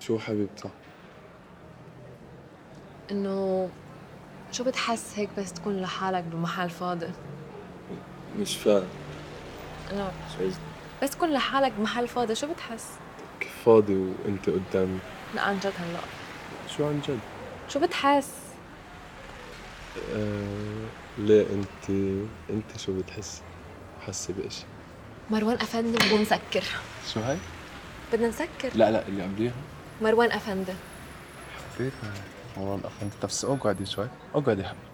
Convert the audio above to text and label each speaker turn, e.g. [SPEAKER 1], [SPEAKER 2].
[SPEAKER 1] شو حبيبتي؟
[SPEAKER 2] إنه شو بتحس هيك بس تكون لحالك بمحل فاضي؟
[SPEAKER 1] مش فاهم.
[SPEAKER 2] لا شوي، بس تكون لحالك بمحل فاضي شو بتحس؟
[SPEAKER 1] كيف فاضي وانت قدامي؟
[SPEAKER 2] لا عن جد هلا
[SPEAKER 1] شو عن جد؟
[SPEAKER 2] شو بتحس؟
[SPEAKER 1] ليه انت شو بتحس؟ حاسة بإشي؟
[SPEAKER 2] مروان أفندي بدنا نسكر.
[SPEAKER 1] شو هاي؟
[SPEAKER 2] بدنا نسكر.
[SPEAKER 1] لا لا، اللي قبليها
[SPEAKER 2] مروان أفندي.
[SPEAKER 1] حبيتها. مروان أفندي، بس اقعدي شوي، اقعدي حبيبتي.